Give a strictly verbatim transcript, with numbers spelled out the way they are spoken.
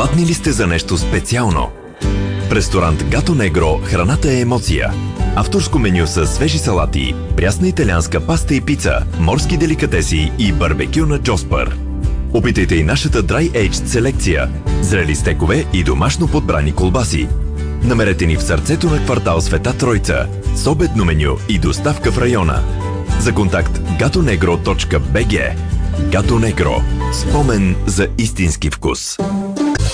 Гладни ли сте за нещо специално? В ресторант Гато Негро храната е емоция. Авторско меню с свежи салати, прясна италианска паста и пица, морски деликатеси и барбекю на Джоспър. Опитайте и нашата Dry Aged селекция, зрели стекове и домашно подбрани колбаси. Намерете ни в сърцето на квартал Света Тройца, с обедно меню и доставка в района. За контакт gatonegro точка би джи. Гато Негро. Спомен за истински вкус.